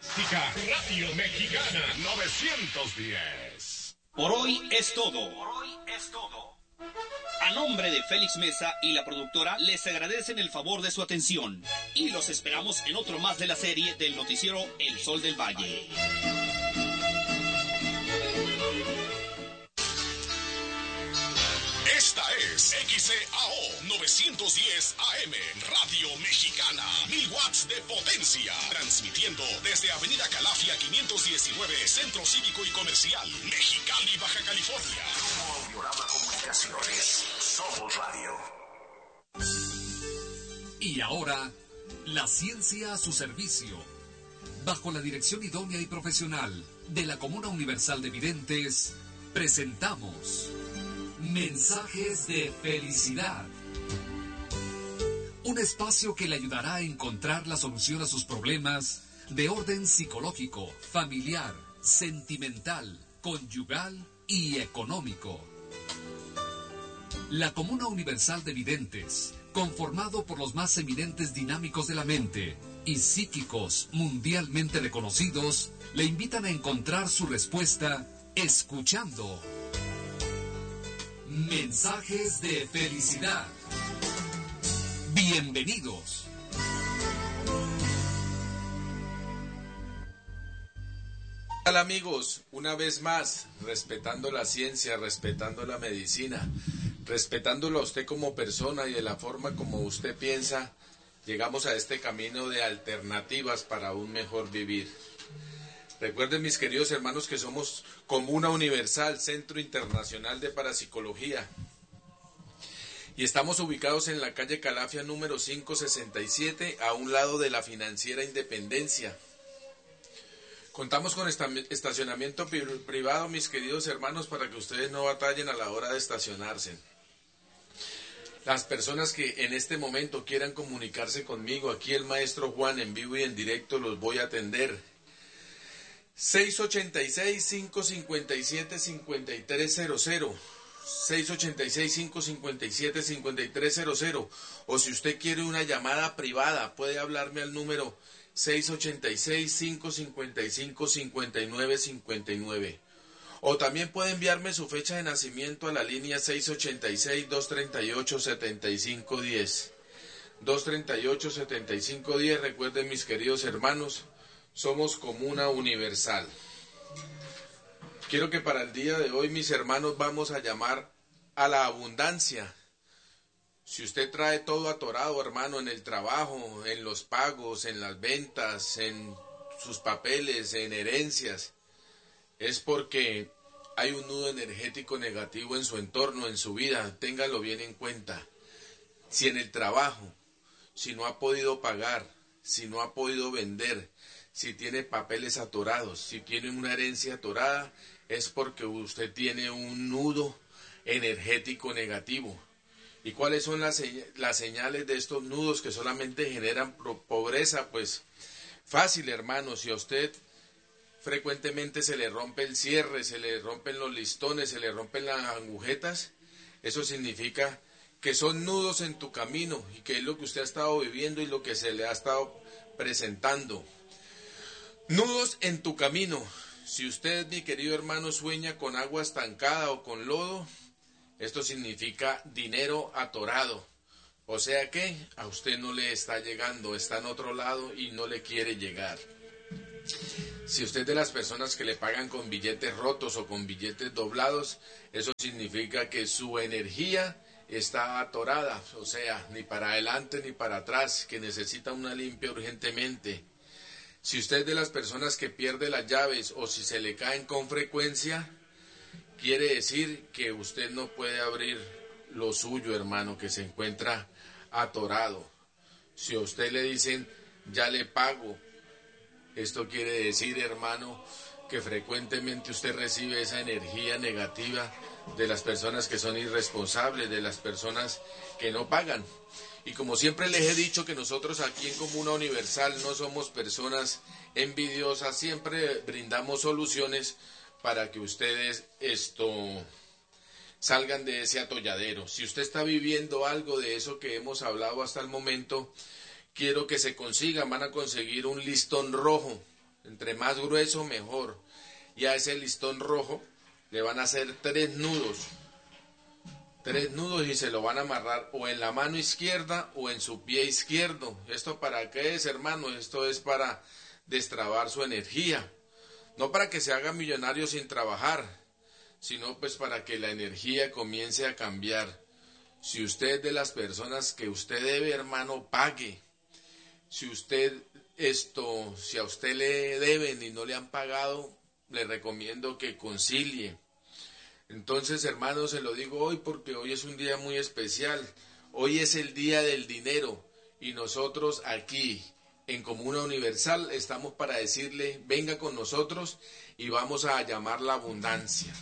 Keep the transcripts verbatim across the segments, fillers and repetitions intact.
Radio Mexicana novecientos diez. Por hoy es todo. Por hoy es todo. A nombre de Félix Mesa y la productora, les agradecen el favor de su atención y los esperamos en otro más de la serie del noticiero El Sol del Valle. Esta es X C A O novecientos diez A M, Radio Mexicana, mil watts de potencia, transmitiendo desde Avenida Calafia quinientos diecinueve, Centro Cívico y Comercial, Mexicali, Baja California. Audiorama Comunicaciones, somos radio. Y ahora, la ciencia a su servicio, bajo la dirección idónea y profesional de la Comuna Universal de Videntes, presentamos Mensajes de Felicidad. Un espacio que le ayudará a encontrar la solución a sus problemas de orden psicológico, familiar, sentimental, conyugal y económico. La Comuna Universal de Videntes, conformado por los más eminentes dinámicos de la mente y psíquicos mundialmente reconocidos, le invitan a encontrar su respuesta escuchando Mensajes de Felicidad. Bienvenidos. Hola amigos, una vez más, respetando la ciencia, respetando la medicina, respetándolo a usted como persona y de la forma como usted piensa, llegamos a este camino de alternativas para un mejor vivir. Recuerden, mis queridos hermanos, que somos Comuna Universal, Centro Internacional de Parapsicología. Y estamos ubicados en la calle Calafia número quinientos sesenta y siete, a un lado de la Financiera Independencia. Contamos con estacionamiento privado, mis queridos hermanos, para que ustedes no batallen a la hora de estacionarse. Las personas que en este momento quieran comunicarse conmigo, aquí el maestro Juan, en vivo y en directo, los voy a atender. seis ochenta y seis, cinco cincuenta y siete, cincuenta y tres cero cero, seis ochenta y seis, cinco cincuenta y siete, cincuenta y tres cero cero, o si usted quiere una llamada privada, puede hablarme al número seis ochenta y seis, cinco cincuenta y cinco, cincuenta y nueve cincuenta y nueve, o también puede enviarme su fecha de nacimiento a la línea seis ochenta y seis, dos treinta y ocho, setenta y cinco diez, dos treinta y ocho, setenta y cinco diez. Recuerden, mis queridos hermanos, somos Comuna Universal. Quiero que para el día de hoy, mis hermanos, vamos a llamar a la abundancia. Si usted trae todo atorado, hermano, en el trabajo, en los pagos, en las ventas, en sus papeles, en herencias, es porque hay un nudo energético negativo en su entorno, en su vida. Téngalo bien en cuenta. Si en el trabajo, si no ha podido pagar, si no ha podido vender, si tiene papeles atorados, si tiene una herencia atorada, es porque usted tiene un nudo energético negativo. ¿Y cuáles son las, las señales de estos nudos que solamente generan pobreza? Pues fácil, hermano, si a usted frecuentemente se le rompe el cierre, se le rompen los listones, se le rompen las agujetas, eso significa que son nudos en tu camino y que es lo que usted ha estado viviendo y lo que se le ha estado presentando. Nudos en tu camino. Si usted, mi querido hermano, sueña con agua estancada o con lodo, esto significa dinero atorado. O sea que a usted no le está llegando, está en otro lado y no le quiere llegar. Si usted es de las personas que le pagan con billetes rotos o con billetes doblados, eso significa que su energía está atorada, o sea, ni para adelante ni para atrás, que necesita una limpia urgentemente. Si usted es de las personas que pierde las llaves o si se le caen con frecuencia, quiere decir que usted no puede abrir lo suyo, hermano, que se encuentra atorado. Si a usted le dicen, ya le pago, esto quiere decir, hermano, que frecuentemente usted recibe esa energía negativa de las personas que son irresponsables, de las personas que no pagan. Y como siempre les he dicho que nosotros aquí en Comuna Universal no somos personas envidiosas, siempre brindamos soluciones para que ustedes esto salgan de ese atolladero. Si usted está viviendo algo de eso que hemos hablado hasta el momento, quiero que se consigan, van a conseguir un listón rojo entre más grueso mejor. Y a ese listón rojo le van a hacer tres nudos, tres nudos y se lo van a amarrar o en la mano izquierda o en su pie izquierdo. ¿Esto para qué es, hermano? Esto es para destrabar su energía, no para que se haga millonario sin trabajar, sino pues para que la energía comience a cambiar. Si usted es de las personas que usted debe, hermano, pague. Si usted esto, si a usted le deben y no le han pagado, le recomiendo que concilie. Entonces, hermano, se lo digo hoy porque hoy es un día muy especial. Hoy es el día del dinero y nosotros aquí en Comuna Universal estamos para decirle, venga con nosotros y vamos a llamar la abundancia.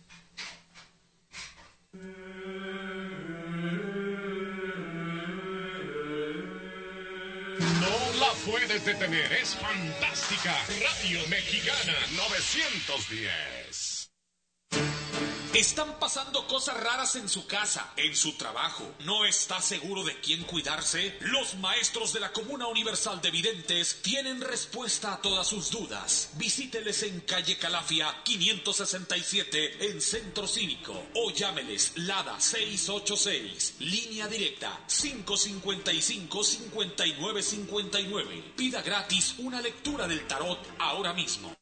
No la puedes detener, es fantástica. Radio Mexicana novecientos diez. Están pasando cosas raras en su casa, en su trabajo. ¿No está seguro de quién cuidarse? Los maestros de la Comuna Universal de Videntes tienen respuesta a todas sus dudas. Visíteles en calle Calafia quinientos sesenta y siete en Centro Cívico o llámeles Lada seis ocho seis, línea directa cinco cinco cinco, cinco nueve cinco nueve. Pida gratis una lectura del tarot ahora mismo.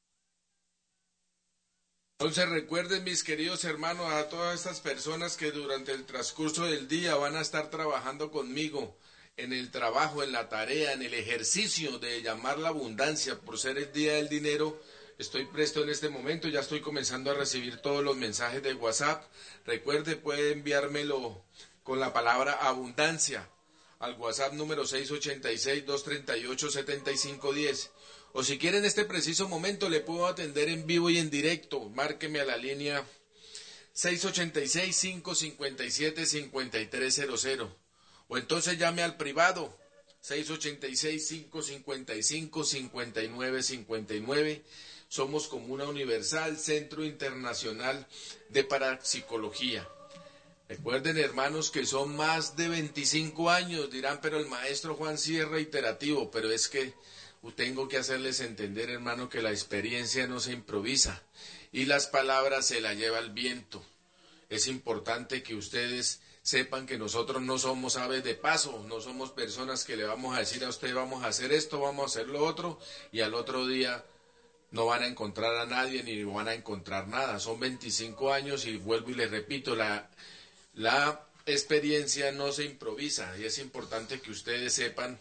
Entonces recuerden, mis queridos hermanos, a todas estas personas que durante el transcurso del día van a estar trabajando conmigo en el trabajo, en la tarea, en el ejercicio de llamar la abundancia por ser el día del dinero. Estoy presto en este momento, ya estoy comenzando a recibir todos los mensajes de WhatsApp. Recuerde, puede enviármelo con la palabra abundancia al WhatsApp número seis ocho seis, dos tres ocho, siete cinco uno cero. O si quiere en este preciso momento le puedo atender en vivo y en directo. Márqueme a la línea seis ocho seis, cinco cinco siete, cinco tres cero cero. O entonces llame al privado seis ocho seis, cinco cinco cinco, cinco nueve cinco nueve. Somos Comuna Universal, Centro Internacional de Parapsicología. Recuerden, hermanos, que son más de veinticinco años. Dirán, pero el maestro Juan sí es reiterativo, pero es que tengo que hacerles entender, hermano, que la experiencia no se improvisa y las palabras se las lleva el viento. Es importante que ustedes sepan que nosotros no somos aves de paso, no somos personas que le vamos a decir a usted vamos a hacer esto, vamos a hacer lo otro y al otro día no van a encontrar a nadie ni van a encontrar nada. Son veinticinco años y vuelvo y les repito, la, la experiencia no se improvisa y es importante que ustedes sepan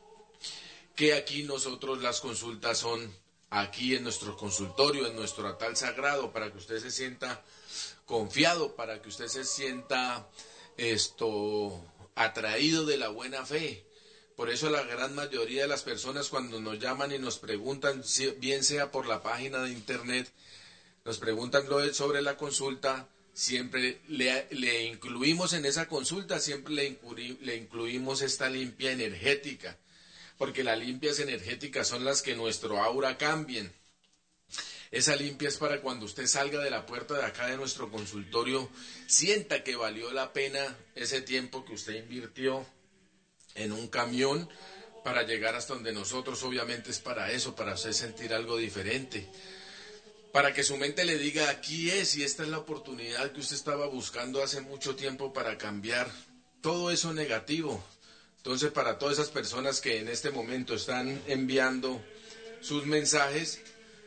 que aquí nosotros las consultas son aquí en nuestro consultorio, en nuestro altar sagrado, para que usted se sienta confiado, para que usted se sienta esto atraído de la buena fe. Por eso la gran mayoría de las personas cuando nos llaman y nos preguntan, bien sea por la página de internet, nos preguntan sobre la consulta, siempre le, le incluimos en esa consulta, siempre le, incluí, le incluimos esta limpia energética. Porque las limpias energéticas son las que nuestro aura cambien. Esa limpia es para cuando usted salga de la puerta de acá de nuestro consultorio, sienta que valió la pena ese tiempo que usted invirtió en un camión para llegar hasta donde nosotros. Obviamente es para eso, para usted sentir algo diferente. Para que su mente le diga, aquí es y esta es la oportunidad que usted estaba buscando hace mucho tiempo para cambiar todo eso negativo. Entonces, para todas esas personas que en este momento están enviando sus mensajes,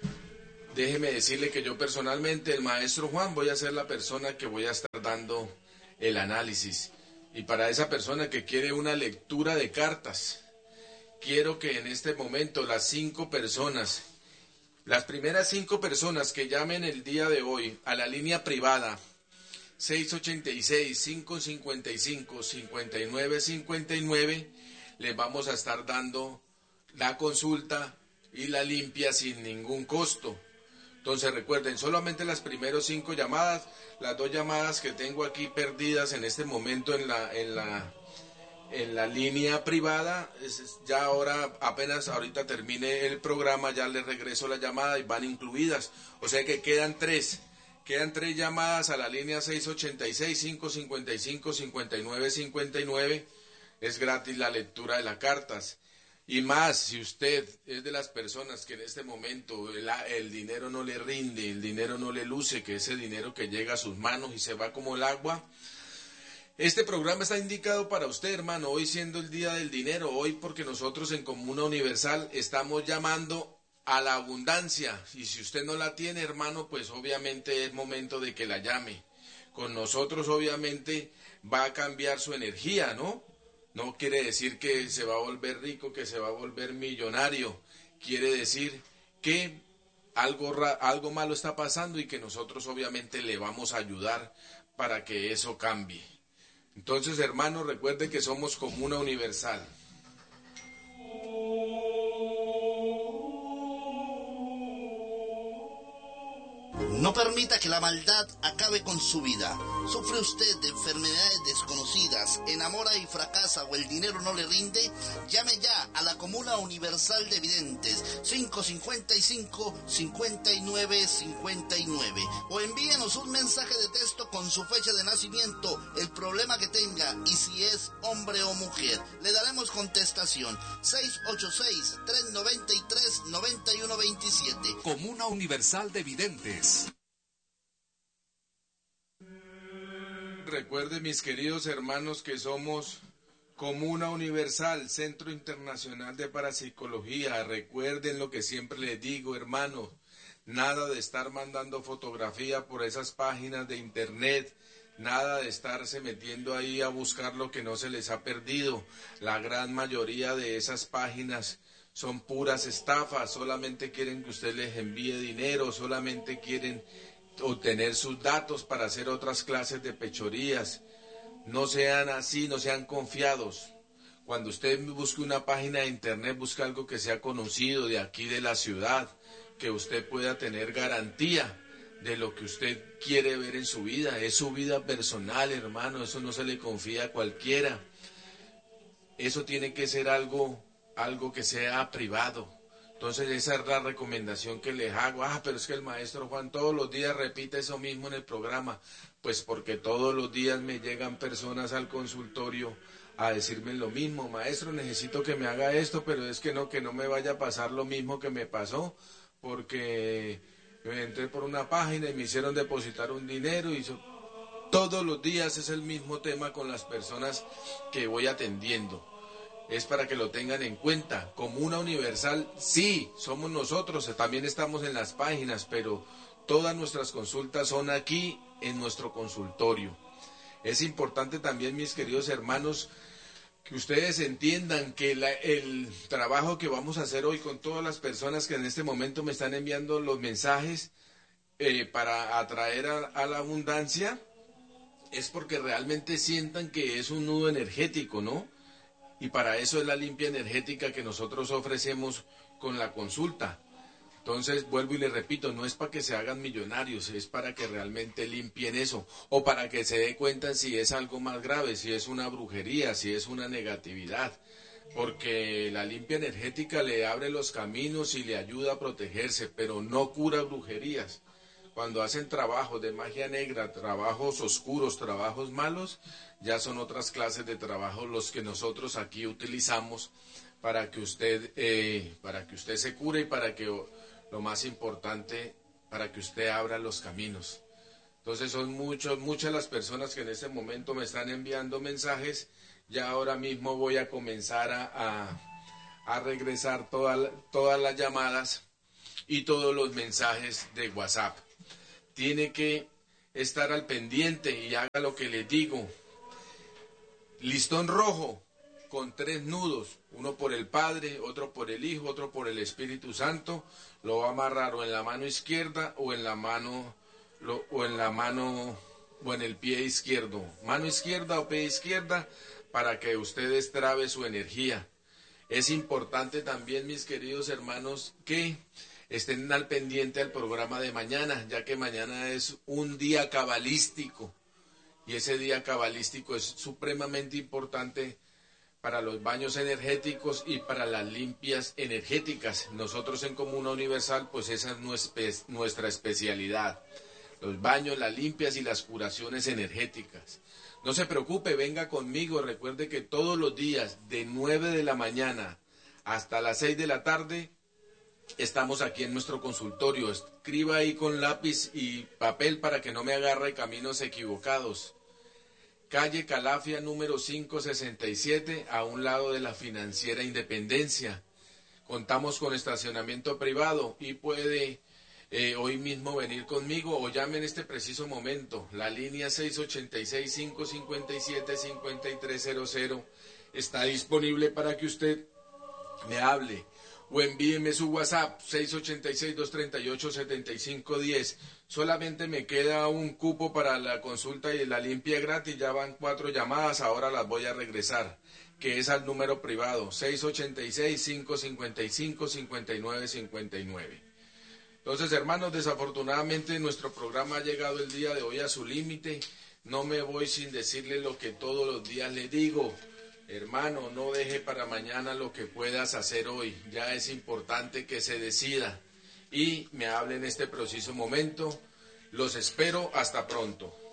déjeme decirle que yo personalmente, el maestro Juan, voy a ser la persona que voy a estar dando el análisis. Y para esa persona que quiere una lectura de cartas, quiero que en este momento las cinco personas, las primeras cinco personas que llamen el día de hoy a la línea privada, seis ocho seis, cinco cinco cinco, cinco nueve cinco nueve, les vamos a estar dando la consulta y la limpia sin ningún costo. Entonces recuerden, solamente las primeras cinco llamadas, las dos llamadas que tengo aquí perdidas en este momento en la, en la, en la línea privada, es, ya ahora apenas ahorita termine el programa, ya les regreso la llamada y van incluidas, o sea que quedan tres. Quedan tres llamadas a la línea seis ocho seis, cinco cinco cinco, cinco nueve cinco nueve. Es gratis la lectura de las cartas. Y más, si usted es de las personas que en este momento el, el dinero no le rinde, el dinero no le luce, que ese dinero que llega a sus manos y se va como el agua, este programa está indicado para usted, hermano, hoy siendo el Día del Dinero, hoy porque nosotros en Comuna Universal estamos llamando a la abundancia, y si usted no la tiene, hermano, pues obviamente es momento de que la llame. Con nosotros obviamente va a cambiar su energía, ¿no? No quiere decir que se va a volver rico, que se va a volver millonario. Quiere decir que algo, algo malo está pasando y que nosotros obviamente le vamos a ayudar para que eso cambie. Entonces, hermanos, recuerde que somos Comuna Universal. No permita que la maldad acabe con su vida. ¿Sufre usted de enfermedades desconocidas, enamora y fracasa o el dinero no le rinde? Llame ya a la Comuna Universal de Videntes cinco cinco cinco, cinco nueve cinco nueve o envíenos un mensaje de texto con su fecha de nacimiento, el problema que tenga y si es hombre o mujer. Le daremos contestación. seis ocho seis, tres nueve tres, nueve uno dos siete. Comuna Universal de Videntes. Recuerden, mis queridos hermanos, que somos Comuna Universal, Centro Internacional de Parapsicología. Recuerden lo que siempre les digo, hermanos, nada de estar mandando fotografía por esas páginas de internet, nada de estarse metiendo ahí a buscar lo que no se les ha perdido. La gran mayoría de esas páginas son puras estafas, solamente quieren que usted les envíe dinero, solamente quieren obtener sus datos para hacer otras clases de pechorías. No sean así, no sean confiados. Cuando usted busque una página de internet, busque algo que sea conocido de aquí de la ciudad, que usted pueda tener garantía de lo que usted quiere ver en su vida. Es su vida personal, hermano, eso no se le confía a cualquiera. Eso tiene que ser algo, algo que sea privado. Entonces esa es la recomendación que les hago. Ah, pero es que el maestro Juan todos los días repite eso mismo en el programa. Pues porque todos los días me llegan personas al consultorio a decirme lo mismo. Maestro, necesito que me haga esto, pero es que no, que no me vaya a pasar lo mismo que me pasó, porque entré por una página y me hicieron depositar un dinero y so... todos los días es el mismo tema con las personas que voy atendiendo. Es para que lo tengan en cuenta. Comuna Universal, sí, somos nosotros, también estamos en las páginas, pero todas nuestras consultas son aquí en nuestro consultorio. Es importante también, mis queridos hermanos, que ustedes entiendan que la, el trabajo que vamos a hacer hoy con todas las personas que en este momento me están enviando los mensajes eh, para atraer a, a la abundancia, es porque realmente sientan que es un nudo energético, ¿no? Y para eso es la limpia energética que nosotros ofrecemos con la consulta. Entonces, vuelvo y les repito, no es para que se hagan millonarios, es para que realmente limpien eso, o para que se dé cuenta si es algo más grave, si es una brujería, si es una negatividad, porque la limpia energética le abre los caminos y le ayuda a protegerse, pero no cura brujerías. Cuando hacen trabajos de magia negra, trabajos oscuros, trabajos malos, ya son otras clases de trabajo los que nosotros aquí utilizamos para que usted, eh, para que usted se cure y para que, lo más importante, para que usted abra los caminos. Entonces son muchos, muchas las personas que en este momento me están enviando mensajes. Ya ahora mismo voy a comenzar a, a, a regresar toda, todas las llamadas y todos los mensajes de WhatsApp. Tiene que estar al pendiente y haga lo que le digo. Listón rojo con tres nudos, uno por el Padre, otro por el Hijo, otro por el Espíritu Santo. Lo va a amarrar o en la mano izquierda o en la mano lo, o en la mano o en el pie izquierdo. Mano izquierda o pie izquierda para que usted destrabe su energía. Es importante también, mis queridos hermanos, que estén al pendiente al programa de mañana, ya que mañana es un día cabalístico. Y ese día cabalístico es supremamente importante para los baños energéticos y para las limpias energéticas. Nosotros en Comuna Universal, pues esa es nuestra especialidad. Los baños, las limpias y las curaciones energéticas. No se preocupe, venga conmigo. Recuerde que todos los días, de nueve de la mañana hasta las seis de la tarde. Estamos aquí en nuestro consultorio. Escriba ahí con lápiz y papel para que no me agarre caminos equivocados. Calle Calafia número quinientos sesenta y siete, a un lado de la Financiera Independencia. Contamos con estacionamiento privado y puede eh, hoy mismo venir conmigo o llame en este preciso momento. La línea seis ocho seis, cinco cinco siete, cinco tres cero cero está disponible para que usted me hable. O envíeme su WhatsApp seis ocho seis, dos tres ocho, siete cinco uno cero. Solamente me queda un cupo para la consulta y la limpia gratis. Ya van cuatro llamadas, ahora las voy a regresar, que es al número privado seis ocho seis, cinco cinco cinco, cinco nueve cinco nueve. Entonces, hermanos, desafortunadamente nuestro programa ha llegado el día de hoy a su límite. No me voy sin decirle lo que todos los días le digo. Hermano, no deje para mañana lo que puedas hacer hoy. Ya es importante que se decida y me hable en este preciso momento. Los espero. Hasta pronto.